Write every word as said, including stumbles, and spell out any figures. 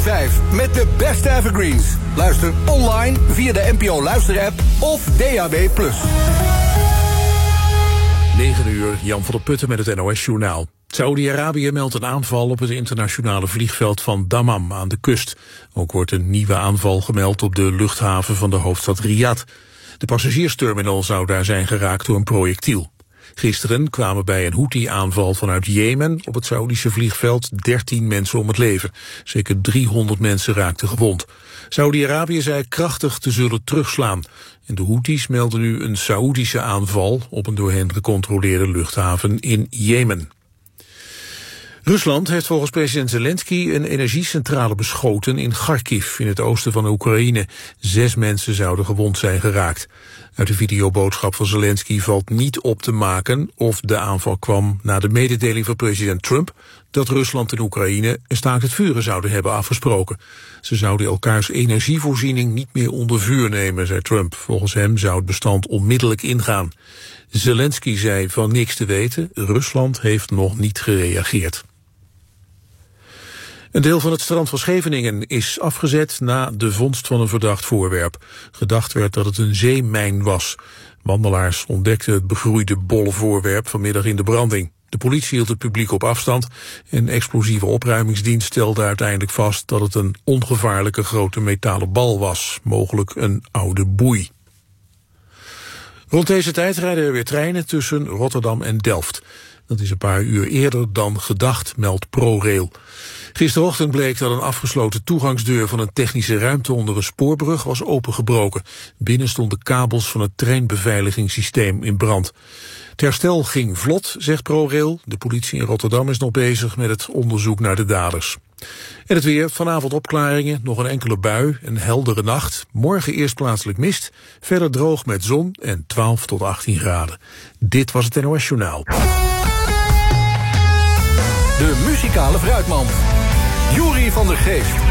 vijf met de beste evergreens. Luister online via de N P O Luisterapp of D A B plus. negen uur, Jan van der Putten met het N O S-journaal. Saudi-Arabië meldt een aanval op het internationale vliegveld van Dammam aan de kust. Ook wordt een nieuwe aanval gemeld op de luchthaven van de hoofdstad Riyadh. De passagiersterminal zou daar zijn geraakt door een projectiel. Gisteren kwamen bij een Houthi-aanval vanuit Jemen op het Saoedische vliegveld dertien mensen om het leven. Zeker driehonderd mensen raakten gewond. Saudi-Arabië zei krachtig te zullen terugslaan. En de Houthis melden nu een Saoedische aanval op een door hen gecontroleerde luchthaven in Jemen. Rusland heeft volgens president Zelensky een energiecentrale beschoten in Kharkiv, in het oosten van Oekraïne. Zes mensen zouden gewond zijn geraakt. Uit de videoboodschap van Zelensky valt niet op te maken of de aanval kwam na de mededeling van president Trump dat Rusland en Oekraïne een staakt het vuren zouden hebben afgesproken. Ze zouden elkaars energievoorziening niet meer onder vuur nemen, zei Trump. Volgens hem zou het bestand onmiddellijk ingaan. Zelensky zei van niks te weten. Rusland heeft nog niet gereageerd. Een deel van het strand van Scheveningen is afgezet na de vondst van een verdacht voorwerp. Gedacht werd dat het een zeemijn was. Wandelaars ontdekten het begroeide bolle voorwerp vanmiddag in de branding. De politie hield het publiek op afstand en explosieve opruimingsdienst stelde uiteindelijk vast dat het een ongevaarlijke grote metalen bal was, mogelijk een oude boei. Rond deze tijd rijden er weer treinen tussen Rotterdam en Delft. Dat is een paar uur eerder dan gedacht, meldt ProRail. Gisterochtend bleek dat een afgesloten toegangsdeur van een technische ruimte onder een spoorbrug was opengebroken. Binnen stonden kabels van het treinbeveiligingssysteem in brand. Het herstel ging vlot, zegt ProRail. De politie in Rotterdam is nog bezig met het onderzoek naar de daders. En het weer, vanavond opklaringen, nog een enkele bui, een heldere nacht. Morgen eerst plaatselijk mist, verder droog met zon en twaalf tot achttien graden. Dit was het N O S Journaal. De muzikale fruitmand. Juri van der Geest.